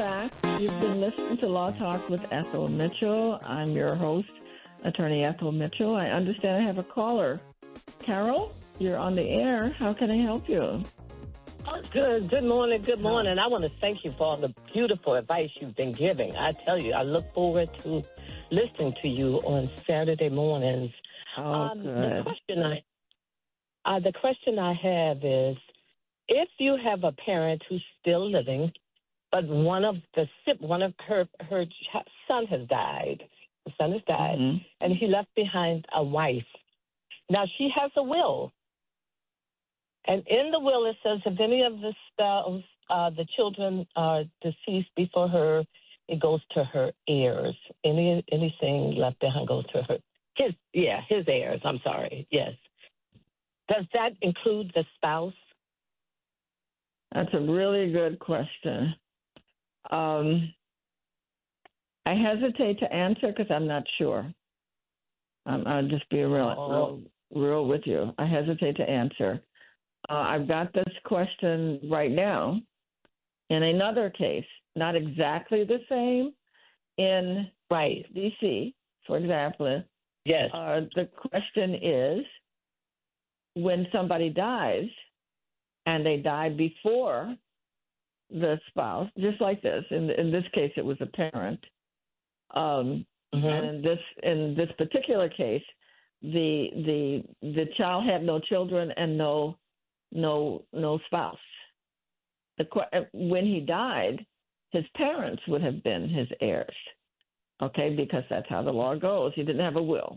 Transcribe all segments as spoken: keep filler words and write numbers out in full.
back. You've been listening to Law Talk with Ethel Mitchell. I'm your host, Attorney Ethel Mitchell. I understand I have a caller. Carol, you're on the air. How can I help you? Oh, good. Good morning. Good morning. I want to thank you for all the beautiful advice you've been giving. I tell you, I look forward to listening to you on Saturday mornings. Oh, um, good. The question I, uh, the question I have is, if you have a parent who's still living, but one of the one of her her son has died, the son has died, mm-hmm. and he left behind a wife. Now she has a will. And in the will, it says if any of the spouse, uh, the children are deceased before her, it goes to her heirs. Any anything left behind goes to her his yeah his heirs. I'm sorry. Yes. Does that include the spouse? That's a really good question. Um, I hesitate to answer because I'm not sure. Um, I'll just be real, Oh. real, real with you. I hesitate to answer. Uh, I've got this question right now in another case, not exactly the same, in Right. D C, for example. Yes. Uh, the question is, when somebody dies and they die before the spouse, just like this, in, in this case it was a parent, um, Mm-hmm. and in this in this particular case, the the the child had no children and no no no spouse. The, when he died, his parents would have been his heirs, okay, because that's how the law goes. He didn't have a will.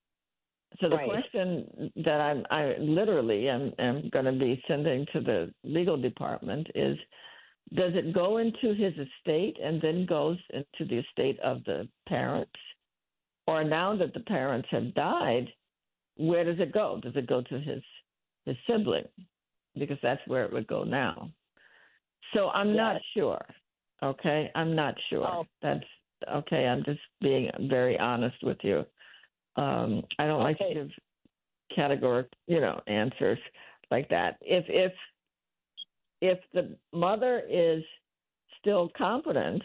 So the Right. question that I'm I literally am, am going to be sending to the legal department is, does it go into his estate and then goes into the estate of the parents? Or now that the parents have died, where does it go? Does it go to his his sibling? Because that's where it would go now. So I'm Yes. not sure. Okay, I'm not sure. Oh. That's okay. I'm just being very honest with you. Um, I don't like Okay. to give categorical, you know, answers like that. If if if the mother is still competent,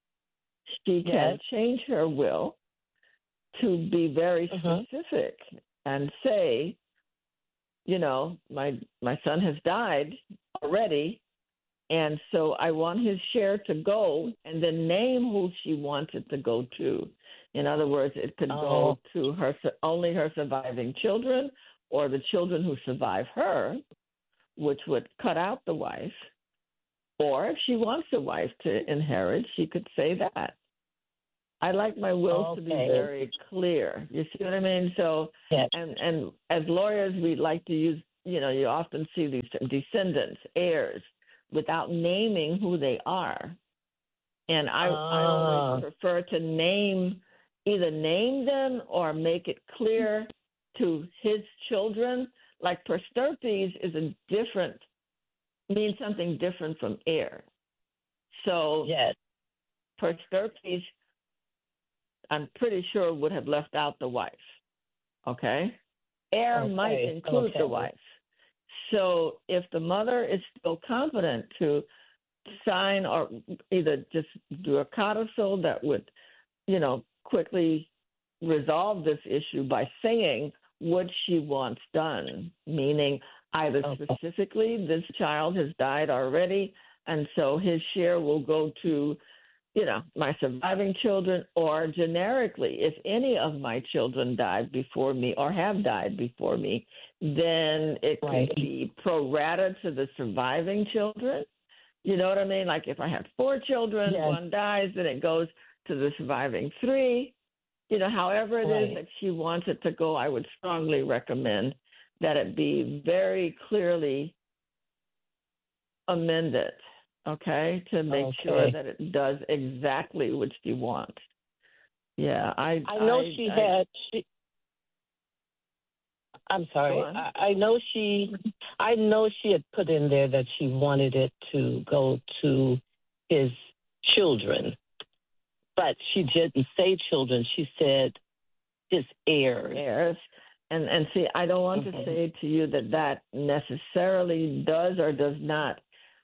she can Yes. change her will to be very Mm-hmm. specific and say, you know, my my son has died already, and so I want his share to go, and then name who she wants it to go to. In other words, it could Oh. go to her only her surviving children, or the children who survive her, which would cut out the wife. Or if she wants the wife to inherit, she could say that. I like my wills Okay. to be very clear. You see what I mean? So, Yes. and and as lawyers, we like to use, you know, you often see these descendants, heirs, without naming who they are. And I, I always Ah. prefer to name, either name them or make it clear to his children. Like Prosterpes is a different, means something different from heir. So Yes. Prosterpes, I'm pretty sure, would have left out the wife. Okay? Heir Okay. might include Okay. the wife. So if the mother is still competent to sign or either just do a codicil that would, you know, quickly resolve this issue by saying what she wants done, meaning either Okay. specifically this child has died already, and so his share will go to, you know, my surviving children, or generically, if any of my children died before me or have died before me, then it could Right. be pro rata to the surviving children. You know what I mean? Like if I have four children, Yes. one dies, then it goes to the surviving three. You know, however it Right. is that she wants it to go, I would strongly recommend that it be very clearly amended, okay, to make Okay. sure that it does exactly what she wants. Yeah, I I know I, she I, had. She, I'm sorry. Go on. I, I know she. I know she had put in there that she wanted it to go to his children, but she didn't say children. She said his heirs. heirs. And and see, I don't want Mhm. to say to you that that necessarily does or does not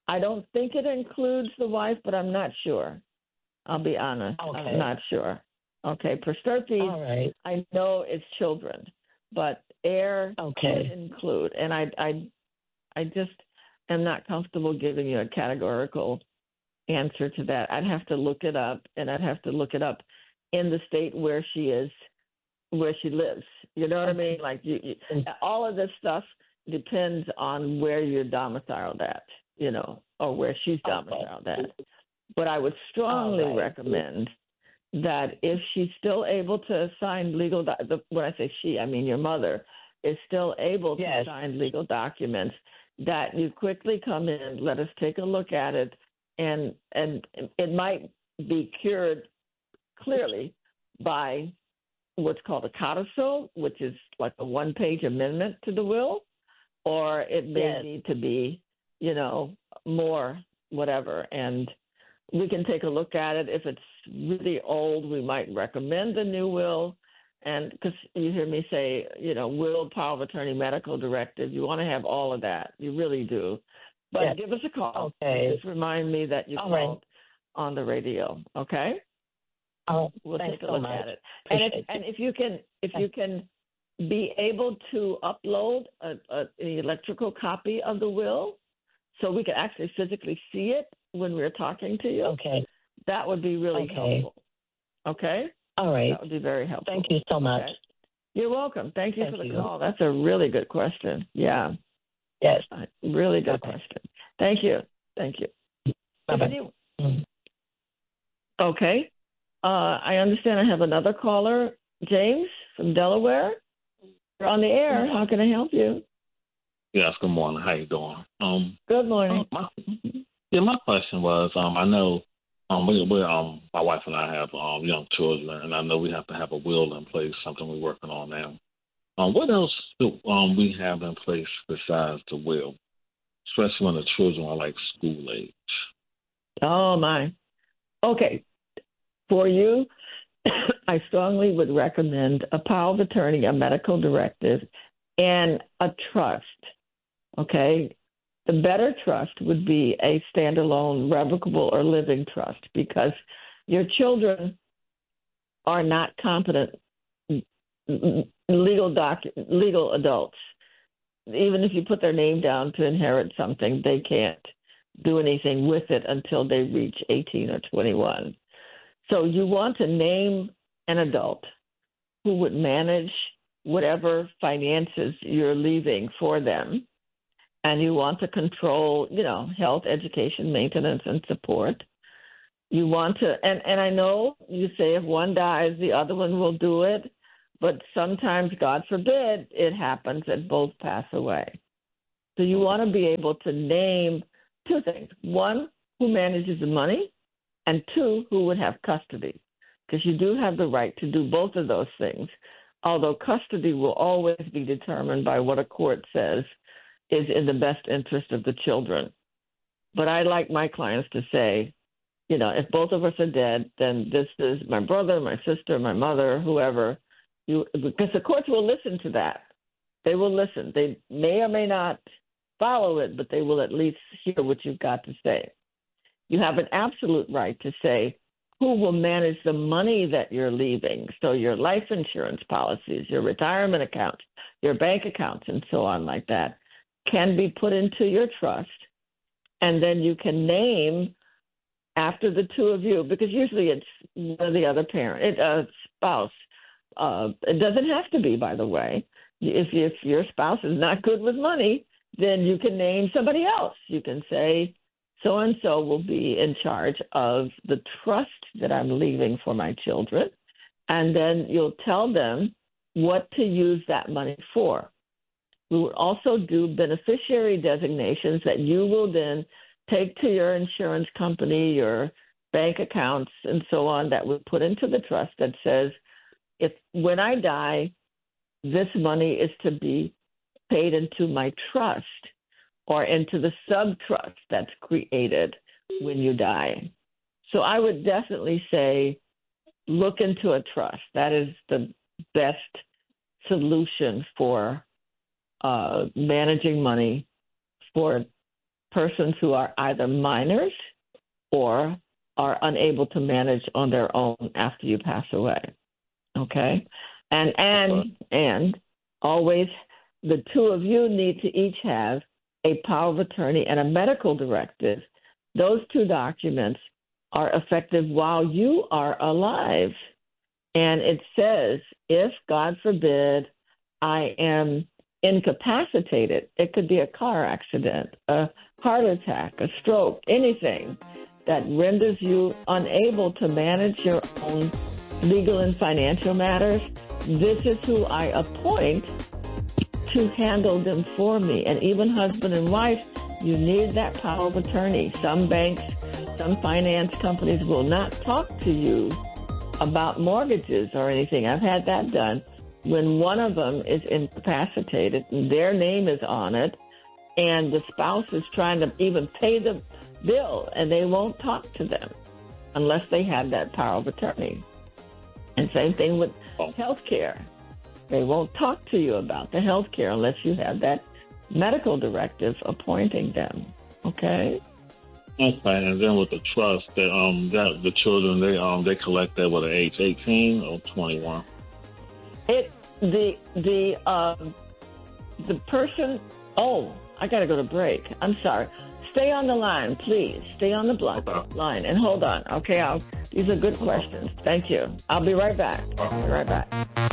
I don't think it includes the wife, but I'm not sure. I'll be honest. Okay. I'm not sure. Okay, prosterpes, All right. I know it's children, but heir Okay. could include. And I, I, I just am not comfortable giving you a categorical answer to that. I'd have to look it up, and I'd have to look it up in the state where she is, where she lives. You know what I mean? Like you, you, all of this stuff depends on where you're domiciled at, you know, or where she's domiciled at. But I would strongly right. recommend that if she's still able to sign legal, doc- the, when I say she, I mean your mother, is still able Yes. to sign legal documents, that you quickly come in, let us take a look at it, and and it might be cured clearly by what's called a codicil, which is like a one-page amendment to the will, or it may Yes. need to be, you know, more whatever. And we can take a look at it. If it's really old, we might recommend a new will. And because you hear me say, you know, will, power of attorney, medical directive, you want to have all of that. You really do. But Yes. give us a call. Okay. Just remind me that you All called right. on the radio. Okay? Oh, We'll thanks take a so look much. at it. And if, Appreciate and if you can, if you can be able to upload a, a, an electrical copy of the will, so we can actually physically see it when we're talking to you, Okay. that would be really Okay. helpful. Okay? All right. That would be very helpful. Thank you so much. Okay? You're welcome. Thank you Thank for the you. call. That's a really good question. Yeah. Yes. Uh, Really good Okay. question. Thank you. Thank you. Bye-bye. If any- Mm. Okay. Uh, I understand I have another caller, James from Delaware. You're on the air. How can I help you? Yes, good morning. How you doing? Um, Good morning. uh, my, yeah, my question was, um, I know, um, we, we, um, my wife and I have um young children, and I know we have to have a will in place, something we're working on now. Um, what else do um we have in place besides the will, especially when the children are like school age? Oh, my. Okay. For you, I strongly would recommend a power of attorney, a medical directive, and a trust. Okay? The better trust would be a standalone, revocable, or living trust, because your children are not competent legal doc, legal adults. Even if you put their name down to inherit something, they can't do anything with it until they reach eighteen or twenty-one. So you want to name an adult who would manage whatever finances you're leaving for them. And you want to control, you know, health, education, maintenance, and support. You want to, and, and I know you say if one dies, the other one will do it. But sometimes, God forbid, it happens that both pass away. So you want to be able to name two things. One, who manages the money, and two, who would have custody. Because you do have the right to do both of those things, although custody will always be determined by what a court says is in the best interest of the children. But I like my clients to say, you know, if both of us are dead, then this is my brother, my sister, my mother, whoever. You, because the courts will listen to that. They will listen. They may or may not follow it, but they will at least hear what you've got to say. You have an absolute right to say who will manage the money that you're leaving. So your life insurance policies, your retirement accounts, your bank accounts, and so on like that can be put into your trust. And then you can name after the two of you, because usually it's one of the other parent, it, uh, spouse. Uh, it doesn't have to be, by the way. If, if your spouse is not good with money, then you can name somebody else. You can say, so-and-so will be in charge of the trust that I'm leaving for my children. And then you'll tell them what to use that money for. We will also do beneficiary designations that you will then take to your insurance company, your bank accounts, and so on, that we put into the trust that says, if when I die, this money is to be paid into my trust or into the sub-trust that's created when you die. So I would definitely say look into a trust. That is the best solution for uh, managing money for persons who are either minors or are unable to manage on their own after you pass away. Okay? And and and always the two of you need to each have a power of attorney and a medical directive. Those two documents are effective while you are alive. And it says, if, God forbid, I am incapacitated, it could be a car accident, a heart attack, a stroke, anything that renders you unable to manage your own legal and financial matters, this is who I appoint to handle them for me. And even husband and wife, you need that power of attorney. Some banks, some finance companies will not talk to you about mortgages or anything. I've had that done when one of them is incapacitated, their name is on it, and the spouse is trying to even pay the bill, and they won't talk to them unless they have that power of attorney. And same thing with health care. They won't talk to you about the health care unless you have that medical directive appointing them. Okay? Okay, and then with the trust, that um, that the children they um they collect that with an age eighteen or twenty-one. It the the um the person. Oh, I gotta go to break. I'm sorry. Stay on the line, please. Stay on the block, line and hold on. Okay, I'll, these are good questions. Thank you. I'll be right back. I'll be right back.